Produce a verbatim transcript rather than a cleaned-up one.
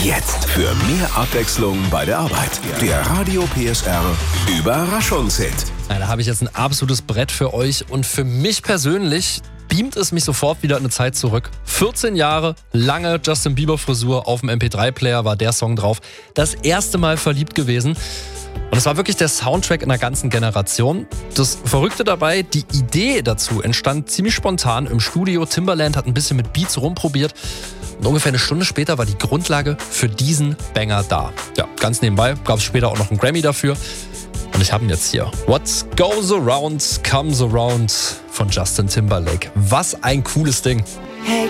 Jetzt für mehr Abwechslung bei der Arbeit. Der Radio P S R Überraschungshit. Ja, da habe ich jetzt ein absolutes Brett für euch und für mich persönlich beamt es mich sofort wieder in eine Zeit zurück. vierzehn Jahre, lange Justin Bieber Frisur, auf dem M P drei Player war der Song drauf. Das erste Mal verliebt gewesen. Und es war wirklich der Soundtrack in der ganzen Generation. Das Verrückte dabei, die Idee dazu entstand ziemlich spontan im Studio. Timbaland hat ein bisschen mit Beats rumprobiert. Und ungefähr eine Stunde später war die Grundlage für diesen Banger da. Ja, ganz nebenbei gab es später auch noch einen Grammy dafür. Und ich habe ihn jetzt hier. What goes around comes around von Justin Timberlake. Was ein cooles Ding. Hey